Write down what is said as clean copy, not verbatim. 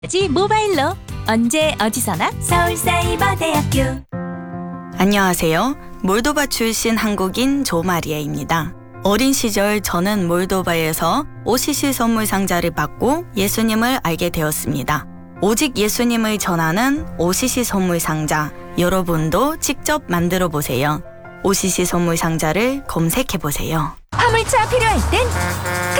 모바일로 언제 어디서나 서울사이버대학교. 안녕하세요. 몰도바 출신 한국인 조마리아입니다. 어린 시절 저는 몰도바에서 OCC 선물 상자를 받고 예수님을 알게 되었습니다. 오직 예수님을 전하는 OCC 선물 상자, 여러분도 직접 만들어 보세요. OCC 선물 상자를 검색해 보세요. 화물차 필요할 땐